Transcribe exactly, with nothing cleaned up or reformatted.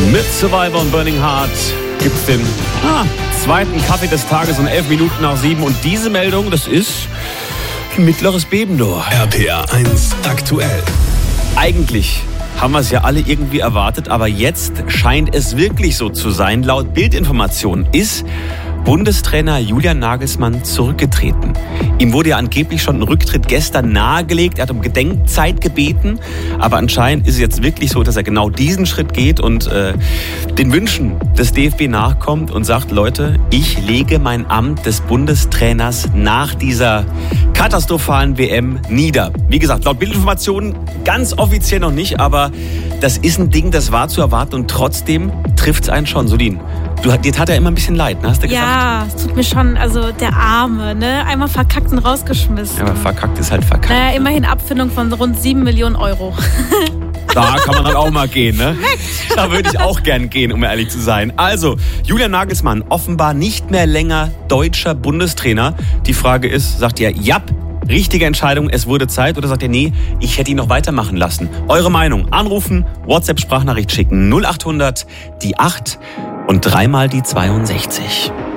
Mit Survivor und Burning Heart gibt's den ah, zweiten Kaffee des Tages um elf Minuten nach sieben. Und diese Meldung, das ist ein mittleres Beben, du. R P R eins aktuell. Eigentlich haben wir es ja alle irgendwie erwartet, aber jetzt scheint es wirklich so zu sein. Laut Bildinformationen ist Bundestrainer Julian Nagelsmann zurückgetreten. Ihm wurde ja angeblich schon ein Rücktritt gestern nahegelegt. Er hat um Gedenkzeit gebeten. Aber anscheinend ist es jetzt wirklich so, dass er genau diesen Schritt geht und äh, den Wünschen des D F B nachkommt und sagt, Leute, ich lege mein Amt des Bundestrainers nach dieser katastrophalen W M nieder. Wie gesagt, laut Bildinformationen ganz offiziell noch nicht, aber das ist ein Ding, das war zu erwarten und trotzdem trifft es einen schon. Sudin, du, dir tat er immer ein bisschen leid, ne? Hast du gesagt? Ja, es tut mir schon, also der Arme, ne? Einmal verkackt und rausgeschmissen. Ja, aber verkackt ist halt verkackt. Naja, immerhin Abfindung von rund sieben Millionen Euro. Da kann man dann auch mal gehen, ne? Da würde ich auch gern gehen, um ehrlich zu sein. Also, Julian Nagelsmann, offenbar nicht mehr länger deutscher Bundestrainer. Die Frage ist, sagt ihr, ja, richtige Entscheidung, es wurde Zeit, oder sagt ihr, nee, ich hätte ihn noch weitermachen lassen? Eure Meinung, anrufen, WhatsApp-Sprachnachricht schicken, null acht hundert, die acht und dreimal die zweiundsechzig.